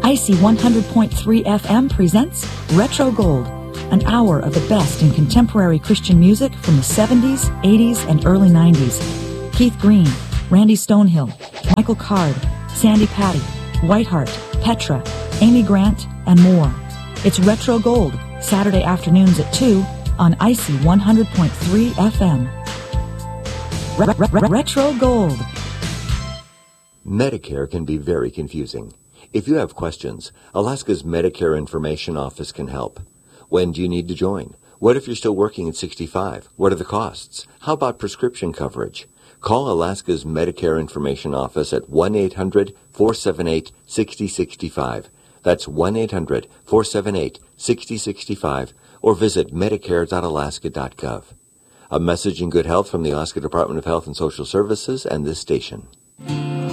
Icy 100.3 FM presents Retro Gold, an hour of the best in contemporary Christian music from the 70s, 80s, and early 90s. Keith Green, Randy Stonehill, Michael Card, Sandy Patty, Whiteheart, Petra, Amy Grant, and more. It's Retro Gold, Saturday afternoons at 2 on Icy 100.3 FM. Retro Gold. Medicare can be very confusing. If you have questions, Alaska's Medicare Information Office can help. When do you need to join? What if you're still working at 65? What are the costs? How about prescription coverage? Call Alaska's Medicare Information Office at 1-800-478-6065. That's 1-800-478-6065, or visit medicare.alaska.gov. A message in good health from the Alaska Department of Health and Social Services and this station.